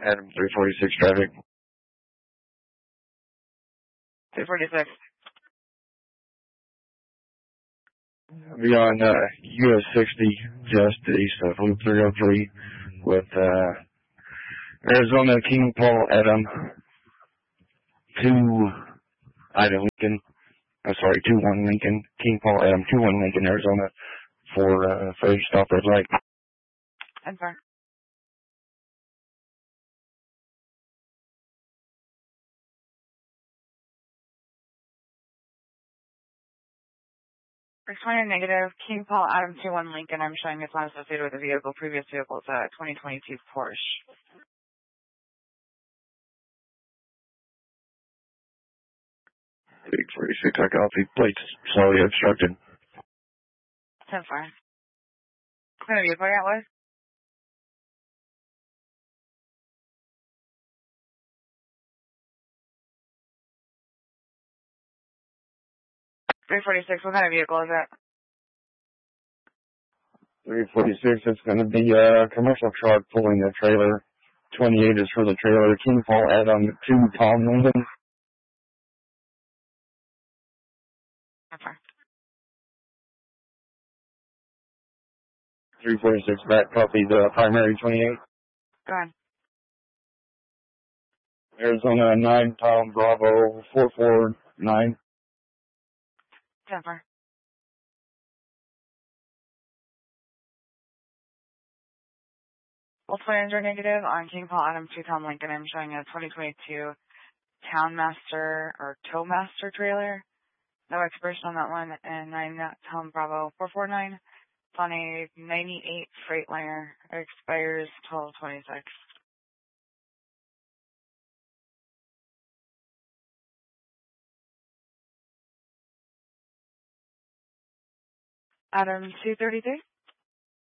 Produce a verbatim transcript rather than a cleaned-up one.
Adam three forty-six traffic. three forty-six. Beyond uh, U S sixty, just east of Loop three oh three, with uh, Arizona King Paul Adam two Ida Lincoln. I'm sorry, two one Lincoln King Paul Adam two one Lincoln, Arizona, for uh, failure to stop red light. I'm sorry. Responding negative, King Paul Adam two one Lincoln. I'm showing it's not associated with the vehicle. Previous vehicle is a twenty twenty-two Porsche. three forty-six, I copy. Plates slowly obstructed. ten four. What kind of vehicle are you at with? three forty-six, what kind of vehicle is it? three forty-six, it's going to be a commercial truck pulling a trailer. twenty-eight is for the trailer. King Paul Adam two Tom Lincoln. ten four. three forty-six back, copy the primary twenty-eight. Go ahead. Arizona nine Tom Bravo four four nine. ten four. Multiple are negative on King Paul Adam two Tom Lincoln. I'm showing a twenty twenty-two Townmaster or Towmaster trailer. No expiration on that one. And nine Tom Bravo four four nine. It's on a ninety-eight Freightliner. It expires twelve twenty-six. Adam two thirty-three.